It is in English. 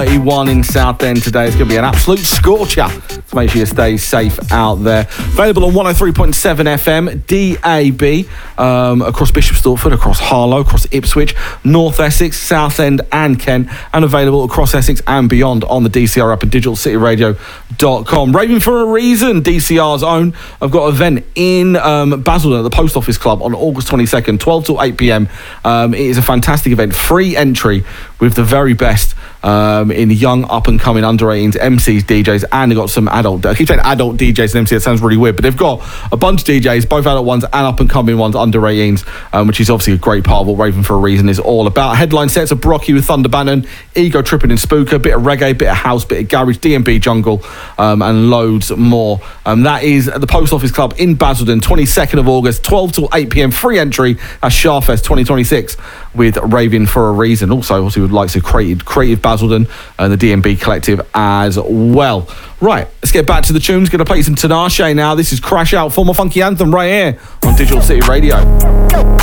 31 in Southend today. It's going to be an absolute scorcher. So make sure you stay safe out there. Available on 103.7 FM, DAB, across Bishop Stortford, across Harlow, across Ipswich, North Essex, Southend and Kent, and available across Essex and beyond on the DCR app and digitalcityradio.com. Raving for a Reason, DCR's own. I've got an event in Basildon at the Post Office Club on August 22nd, 12 till 8 p.m. It is a fantastic event, free entry with the very best in young up-and-coming under-18s, MCs, DJs, and they've got some adult... I keep saying adult DJs and MCs, it sounds really weird, but they've got a bunch of DJs, both adult ones and up-and-coming ones, under-18s, which is obviously a great part of what Raving for a Reason is all about. Headline sets of Brocky with Thunder Bannon, Ego Tripping and Spooker, bit of reggae, bit of house, bit of garage, D&B jungle, and loads more. That is at the Post Office Club in Basildon, 22nd of August, 12 till 8 p.m, free entry at Sharfest 2026 with Raving for a Reason. Also, obviously, would like to creative Basildon and the D&B Collective as well. Right, let's get back to the tunes. Going to play some Tinashe now. This is Crash Out, former funky anthem right here on Digital City Radio.